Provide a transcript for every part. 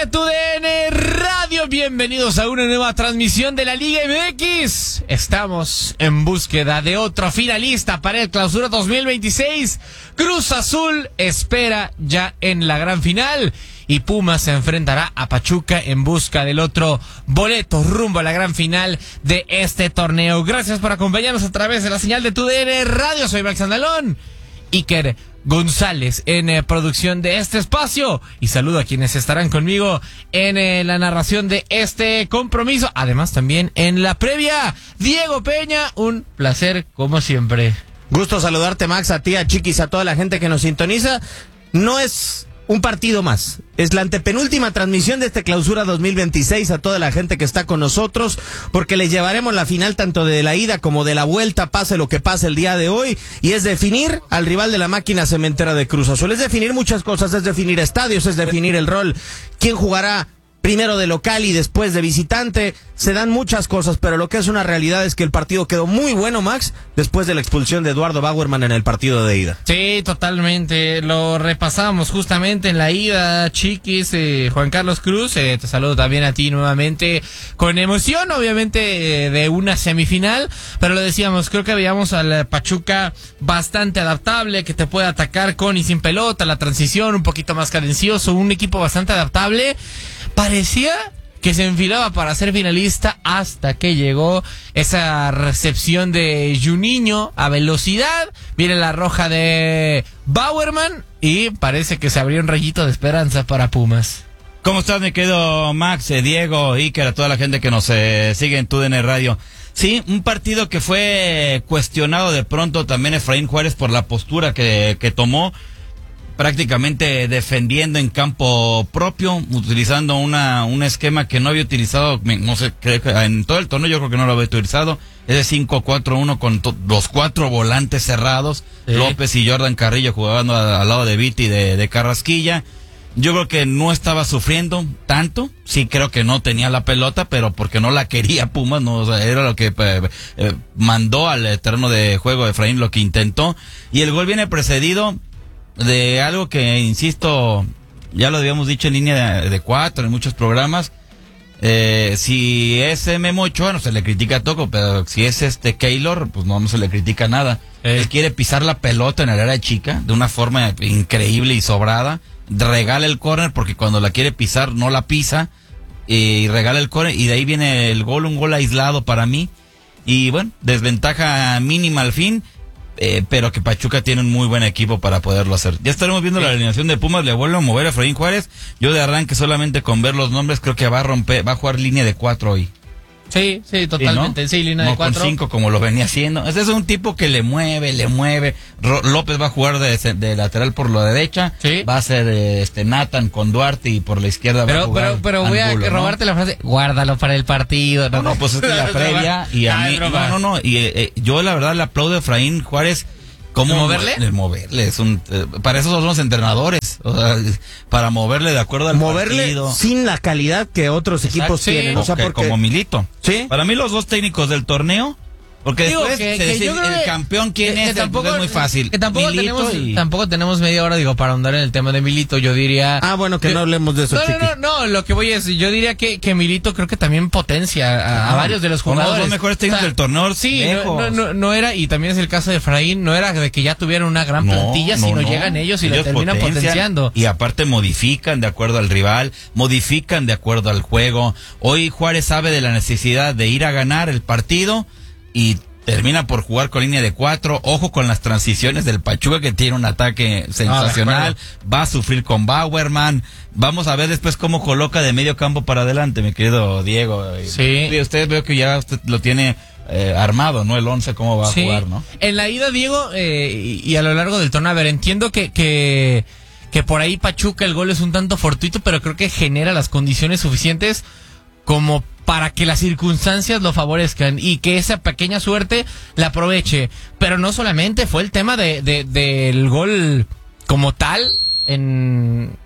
de TUDN Radio, bienvenidos a una nueva transmisión de la Liga MX. Estamos en búsqueda de otro finalista para el Clausura 2026. Cruz Azul espera ya en la gran final y Pumas se enfrentará a Pachuca en busca del otro boleto rumbo a la gran final de este torneo. Gracias por acompañarnos a través de la señal de TUDN Radio. Soy Max Andalón, Iker González en producción de este espacio, y saludo a quienes estarán conmigo en la narración de este compromiso, además también en la previa. Diego Peña, un placer como siempre. Gusto saludarte, Max, a ti, a Chiquis, a toda la gente que nos sintoniza. No es un partido más, es la antepenúltima transmisión de este Clausura 2026 a toda la gente que está con nosotros, porque les llevaremos la final tanto de la ida como de la vuelta, pase lo que pase el día de hoy, y es definir al rival de la máquina cementera de Cruz Azul. Es definir muchas cosas, es definir estadios, es definir el rol, quién jugará primero de local y después de visitante. Se dan muchas cosas, pero lo que es una realidad es que el partido quedó muy bueno, Max, después de la expulsión de Eduardo Bauerman en el partido de ida. Sí, totalmente, lo repasamos justamente en la ida, Chiquis, Juan Carlos Cruz, te saludo también a ti nuevamente, con emoción, obviamente, de una semifinal, pero lo decíamos, creo que veíamos al Pachuca bastante adaptable, que te puede atacar con y sin pelota, la transición un poquito más cadencioso, un equipo bastante adaptable. Parecía que se enfilaba para ser finalista hasta que llegó esa recepción de Juninho a velocidad. Viene la roja de Bauerman y parece que se abrió un rayito de esperanza para Pumas. ¿Cómo estás, mi querido Max, Diego, Iker, a toda la gente que nos sigue en TUDN Radio? Sí, un partido que fue cuestionado de pronto también Efraín Juárez por la postura que tomó, prácticamente defendiendo en campo propio, utilizando un esquema que no había utilizado, no sé, creo que en todo el torneo yo creo que no lo había utilizado, es de 5-4-1 con los cuatro volantes cerrados, sí. López y Jordan Carrillo jugando al lado de Viti de Carrasquilla. Yo creo que no estaba sufriendo tanto, sí creo que no tenía la pelota, pero porque no la quería Pumas, no, o sea, era lo que mandó al terreno de juego de Efraín, lo que intentó, y el gol viene precedido de algo que, insisto, ya lo habíamos dicho en línea de 4 en muchos programas. Si es Memo Ochoa no se le critica a Toco, pero si es Keylor, pues no se le critica nada. Él quiere pisar la pelota en el área chica de una forma increíble y sobrada, regala el córner porque cuando la quiere pisar no la pisa, y regala el córner, y de ahí viene el gol, un gol aislado para mí, y bueno, desventaja mínima al fin. Pero que Pachuca tiene un muy buen equipo para poderlo hacer. Ya estaremos viendo la alineación de Pumas. Le vuelvo a mover a Efraín Juárez. Yo de arranque, solamente con ver los nombres, creo que va a jugar línea de 4 hoy. Sí, totalmente. ¿No? Sí, línea de 4. Con 5 como lo venía haciendo. Este es un tipo que le mueve. López va a jugar de lateral por la derecha. Sí. Va a ser Nathan con Duarte, y por la izquierda va a jugar pero voy a robarte la frase. Guárdalo para el partido. No, pues es que la previa. Y a mí, no. Y yo la verdad le aplaudo a Efraín Juárez. ¿Cómo moverle? Moverle, para eso son los entrenadores, o sea, para moverle de acuerdo al partido. Sin la calidad que otros equipos tienen, o sea, porque como Milito. ¿Sí? Para mí los dos técnicos del torneo, porque después se dice el campeón quién es, tampoco, es muy fácil. Que tampoco tenemos media hora, para ahondar en el tema de Milito. Yo diría... bueno, que no hablemos de eso, No, lo que voy es, yo diría que Milito creo que también potencia a varios de los jugadores. Uno de los mejores técnicos del torneo. Sí, no era, y también es el caso de Efraín, no era de que ya tuvieran una gran plantilla, sino llegan ellos y lo terminan potenciando. Y aparte modifican de acuerdo al rival, modifican de acuerdo al juego. Hoy Juárez sabe de la necesidad de ir a ganar el partido, y termina por jugar con línea de 4. Ojo con las transiciones del Pachuca, que tiene un ataque sensacional. Va a sufrir con Bauerman. Vamos a ver después cómo coloca de medio campo para adelante, mi querido Diego. Sí. Usted veo que ya usted lo tiene armado, ¿no? El 11, cómo va a jugar, ¿no? En la ida, Diego, y a lo largo del torneo, a ver, entiendo que por ahí Pachuca el gol es un tanto fortuito, pero creo que genera las condiciones suficientes como para que las circunstancias lo favorezcan y que esa pequeña suerte la aproveche. Pero no solamente fue el tema del gol como tal en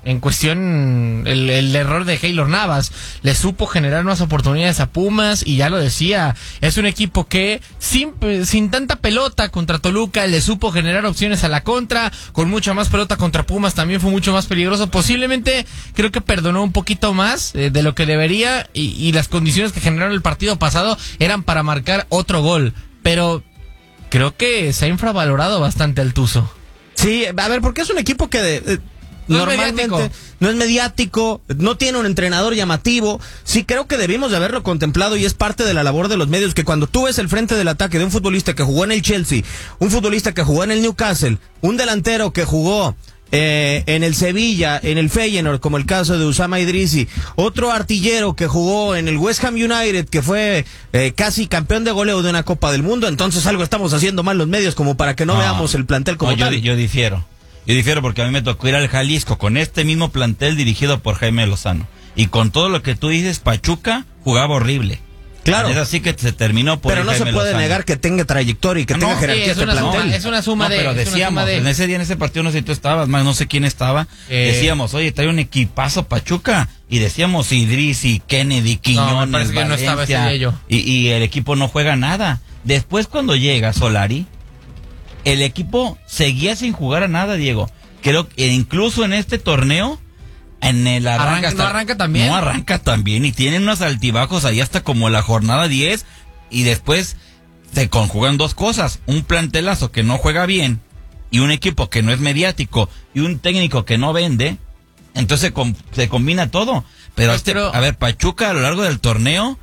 en cuestión el error de Keylor Navas. Le supo generar más oportunidades a Pumas y ya lo decía, es un equipo que sin tanta pelota contra Toluca le supo generar opciones a la contra, con mucha más pelota contra Pumas también fue mucho más peligroso. Posiblemente creo que perdonó un poquito más de lo que debería y las condiciones que generaron el partido pasado eran para marcar otro gol, pero creo que se ha infravalorado bastante al Tuzo. Sí, a ver, porque es un equipo que normalmente no es mediático, no tiene un entrenador llamativo. Sí, creo que debimos de haberlo contemplado y es parte de la labor de los medios, que cuando tú ves el frente del ataque de un futbolista que jugó en el Chelsea, un futbolista que jugó en el Newcastle, un delantero que jugó en el Sevilla, en el Feyenoord, como el caso de Usama Idrisi, otro artillero que jugó en el West Ham United, que fue casi campeón de goleo de una Copa del Mundo, entonces algo estamos haciendo mal los medios como para que no veamos el plantel como tal. Yo difiero porque a mí me tocó ir al Jalisco con este mismo plantel dirigido por Jaime Lozano, y con todo lo que tú dices, Pachuca jugaba horrible. Claro. Es así que se terminó por pero no Jaime se puede Lozano. negar que tenga trayectoria y que tenga jerarquía este plantel. Es una suma de... Pero decíamos, en ese día, en ese partido, no sé si tú estabas, más no sé quién estaba, decíamos, oye, trae un equipazo Pachuca, y decíamos Idrisi, Kennedy, Quiñones, me parece que no estaba ese día yo. Y el equipo no juega nada. Después cuando llega Solari, el equipo seguía sin jugar a nada, Diego. Creo que incluso en este torneo, en el no arranca también. No arranca también y tienen unos altibajos ahí hasta como la jornada 10 y después se conjugan dos cosas, un plantelazo que no juega bien y un equipo que no es mediático y un técnico que no vende, entonces se combina todo. Pero a ver, Pachuca a lo largo del torneo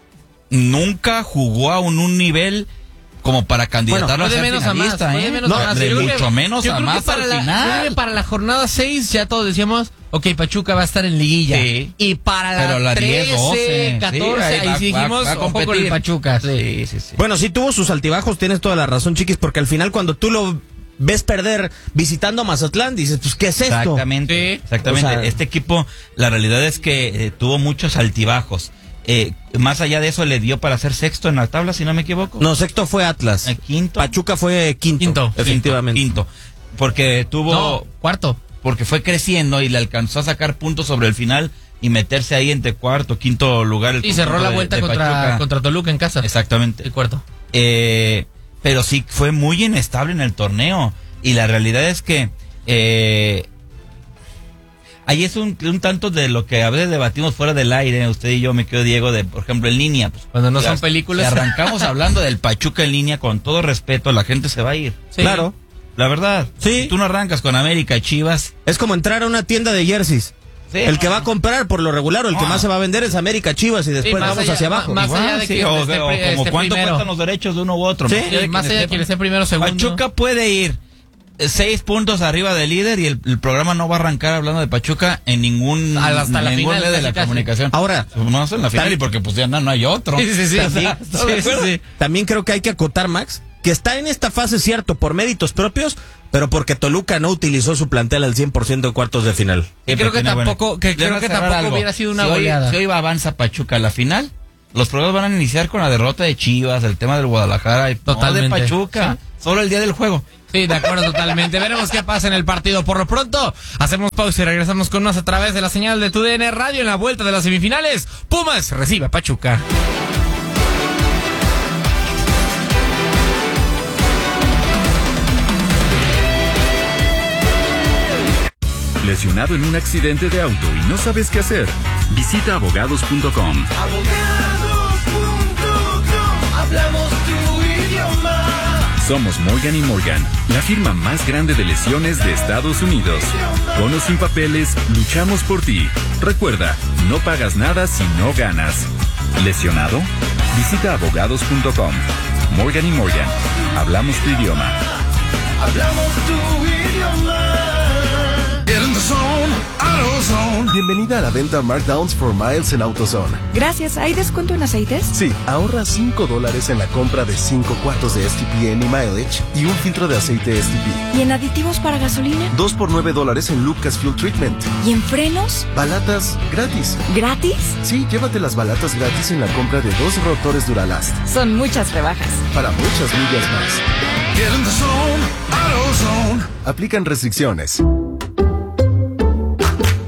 nunca jugó a un nivel como para candidatarlo a ser finalista, mucho menos a más al final. Para la jornada 6 ya todos decíamos, ok, Pachuca va a estar en liguilla. Sí. Y para la 13, 12, 14, ahí sí dijimos, ojo con el Pachuca. Sí. Bueno, sí tuvo sus altibajos, tienes toda la razón, Chiquis, porque al final cuando tú lo ves perder visitando a Mazatlán, dices, pues, ¿qué es esto? Exactamente. O sea, este equipo, la realidad es que tuvo muchos altibajos. Más allá de eso le dio para ser sexto en la tabla, si no me equivoco. No, sexto fue Atlas. Quinto. Pachuca fue quinto, efectivamente. Quinto. Porque cuarto. Porque fue creciendo y le alcanzó a sacar puntos sobre el final y meterse ahí entre cuarto, quinto lugar. Y cerró la vuelta contra Toluca en casa. Exactamente. El cuarto. Pero sí fue muy inestable en el torneo. Y la realidad es que ahí es un tanto de lo que a veces debatimos fuera del aire, usted y yo, me quedo Diego, de por ejemplo en línea. Pues, cuando no son películas. Si arrancamos hablando del Pachuca en línea, con todo respeto, la gente se va a ir. Sí. Claro. La verdad. Sí. Si tú no arrancas con América, Chivas. Es como entrar a una tienda de jerseys. Sí, el que va a comprar por lo regular o el que más se va a vender es América, Chivas y después vamos hacia abajo. Más allá de que como cuánto cuestan los derechos de uno u otro. Sí. Más allá de que esté primero o segundo. Pachuca puede ir 6 puntos arriba del líder y el programa no va a arrancar hablando de Pachuca en ningún hasta la final de la comunicación. Ahora, no en la final y porque pues ya no hay otro. Sí. También creo que hay que acotar, Max, que está en esta fase, cierto, por méritos propios, pero porque Toluca no utilizó su plantel al 100% en cuartos de final. Creo que tampoco hubiera sido una goleada. Si hoy avanza Pachuca a la final, los programas van a iniciar con la derrota de Chivas, el tema del Guadalajara y totalmente. No de Pachuca, solo el día del juego. Sí, de acuerdo, totalmente. Veremos qué pasa en el partido. Por lo pronto, hacemos pausa y regresamos con más a través de la señal de TUDN Radio en la vuelta de las semifinales. Pumas recibe a Pachuca. ¿Lesionado en un accidente de auto y no sabes qué hacer? Visita abogados.com. Hablamos tu idioma. Somos Morgan & Morgan, la firma más grande de lesiones de Estados Unidos. Con o sin papeles, luchamos por ti. Recuerda, no pagas nada si no ganas. ¿Lesionado? Visita abogados.com. Morgan & Morgan, hablamos tu idioma. Hablamos tu idioma. Bienvenida a la venta Markdowns for Miles en AutoZone. Gracias. ¿Hay descuento en aceites? Sí, ahorra $5 en la compra de 5 cuartos de STP Any Mileage y un filtro de aceite STP. ¿Y en aditivos para gasolina? 2 por $9 en Lucas Fuel Treatment. ¿Y en frenos? Balatas gratis. ¿Gratis? Sí, llévate las balatas gratis en la compra de 2 rotores Duralast. Son muchas rebajas. Para muchas millas más. Aplican restricciones.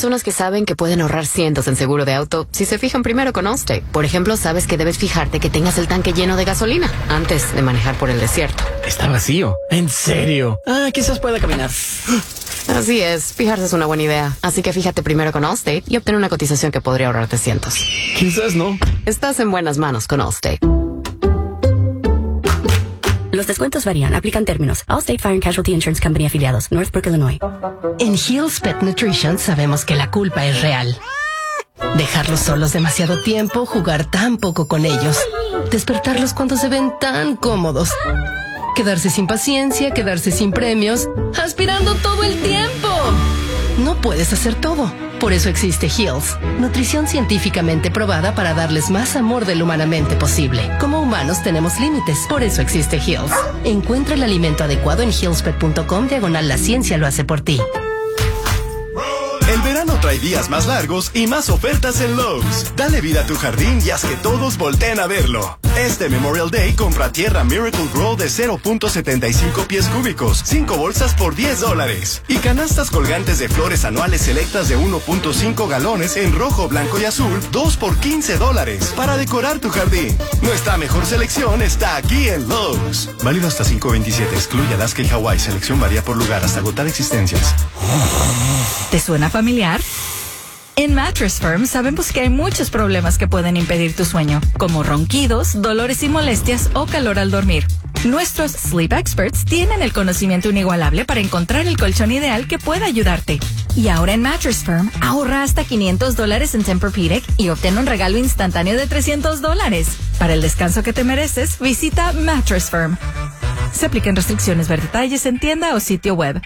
personas que saben que pueden ahorrar cientos en seguro de auto si se fijan primero con Allstate. Por ejemplo, sabes que debes fijarte que tengas el tanque lleno de gasolina antes de manejar por el desierto. Está vacío. ¿En serio? Quizás pueda caminar. Así es, fijarse es una buena idea. Así que fíjate primero con Allstate y obtén una cotización que podría ahorrarte cientos. Quizás no. Estás en buenas manos con Allstate. Los descuentos varían, aplican términos. Allstate Fire and Casualty Insurance Company afiliados, Northbrook, Illinois. En Hill's Pet Nutrition sabemos que la culpa es real. Dejarlos solos demasiado tiempo, jugar tan poco con ellos, despertarlos cuando se ven tan cómodos, quedarse sin paciencia, quedarse sin premios, aspirando todo el tiempo. No puedes hacer todo. Por eso existe Hill's, nutrición científicamente probada para darles más amor del humanamente posible. Como humanos tenemos límites, por eso existe Hill's. Encuentra el alimento adecuado en hillspet.com/la ciencia lo hace por ti. El verano trae días más largos y más ofertas en Lowe's. Dale vida a tu jardín y haz que todos volteen a verlo. Este Memorial Day compra tierra Miracle Grow de 0.75 pies cúbicos, 5 bolsas por $10. Y canastas colgantes de flores anuales selectas de 1.5 galones en rojo, blanco y azul, 2 por $15. Para decorar tu jardín. Nuestra mejor selección está aquí en Lowe's. Válido hasta 5/27. Excluye Alaska y Hawái. Selección varía por lugar hasta agotar existencias. ¿Te suena familiar? En Mattress Firm sabemos que hay muchos problemas que pueden impedir tu sueño, como ronquidos, dolores y molestias o calor al dormir. Nuestros Sleep Experts tienen el conocimiento inigualable para encontrar el colchón ideal que pueda ayudarte. Y ahora en Mattress Firm, ahorra hasta $500 en Tempur-Pedic y obtén un regalo instantáneo de $300. Para el descanso que te mereces, visita Mattress Firm. Se aplican restricciones, ver detalles en tienda o sitio web.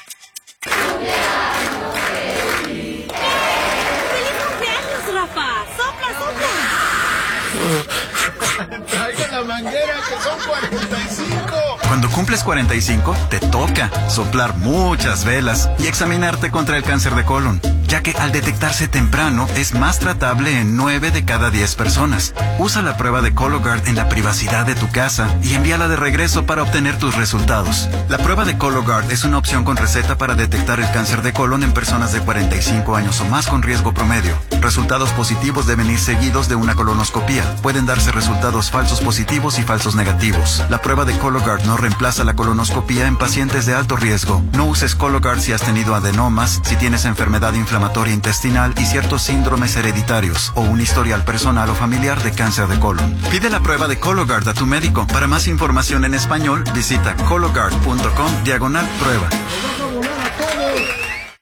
Traigan la manguera que son 45. Cuando cumples 45, te toca soplar muchas velas y examinarte contra el cáncer de colon, ya que al detectarse temprano es más tratable en 9 de cada 10 personas. Usa la prueba de Cologuard en la privacidad de tu casa y envíala de regreso para obtener tus resultados. La prueba de Cologuard es una opción con receta para detectar el cáncer de colon en personas de 45 años o más con riesgo promedio. Resultados positivos deben ir seguidos de una colonoscopía. Pueden darse resultados falsos positivos y falsos negativos. La prueba de Cologuard no reemplaza la colonoscopía en pacientes de alto riesgo. No uses Cologuard si has tenido adenomas, si tienes enfermedad inflamatoria intestinal y ciertos síndromes hereditarios o un historial personal o familiar de cáncer de colon. Pide la prueba de Cologuard a tu médico. Para más información en español, visita cologuard.com/prueba.